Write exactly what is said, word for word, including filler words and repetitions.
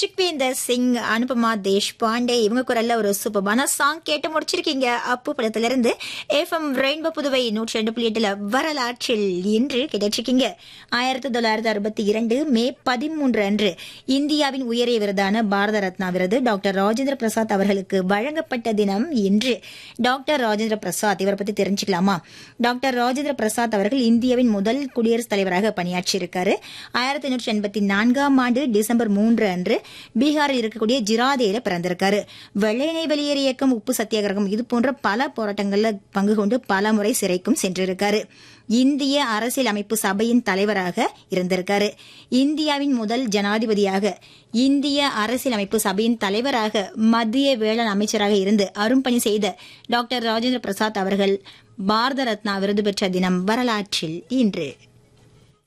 சுக்வீந்தர் சிங், அனுபமா தேஷ்பாண்டே இவங்க குரல்ல ஒரு சூப்பரான சாங் கேட்டு முடிச்சிருக்கீங்க. அப்பு படத்துல இருந்து எஃப்எம் ரெயின்போ புதுவை நூற்றி ரெண்டு புள்ளி எட்டுல வரலாற்றில் இன்று கிடைச்சிருக்கீங்க. ஆயிரத்தி தொள்ளாயிரத்தி அறுபத்தி இரண்டு மே பதிமூன்று அன்று இந்தியாவின் உயரிய விருதான பாரத ரத்னா விருது டாக்டர் ராஜேந்திர பிரசாத் அவர்களுக்கு வழங்கப்பட்ட தினம் இன்று. டாக்டர் ராஜேந்திர பிரசாத் இவரை பத்தி தெரிஞ்சுக்கலாமா? டாக்டர் ராஜேந்திர பிரசாத் அவர்கள் இந்தியாவின் முதல் குடியரசுத் தலைவராக பணியாற்றியிருக்காரு. ஆயிரத்தி எண்ணூற்றி எண்பத்தி நான்காம் ஆண்டு டிசம்பர் மூன்று அன்று பீகாரில் இருக்கக்கூடிய ஜிராதேல பிறந்திருக்காரு. வெள்ளையனை வெளியேறு இயக்கம், உப்பு சத்தியாகிரகம் இது போன்ற பல போராட்டங்கள்ல பங்கு கொண்டு பல முறை சிறைக்கும் சென்றிருக்காரு. இந்திய அரசியல் அமைப்பு சபையின் தலைவராக இருந்திருக்காரு. இந்தியாவின் முதல் ஜனாதிபதியாக, இந்திய அரசியல் அமைப்பு சபையின் தலைவராக, மத்திய வேளாண் அமைச்சராக இருந்து அரும்பணி செய்த டாக்டர் ராஜேந்திர பிரசாத் அவர்கள் பாரத ரத்னா விருது பெற்ற தினம் வரலாற்றில் இன்று.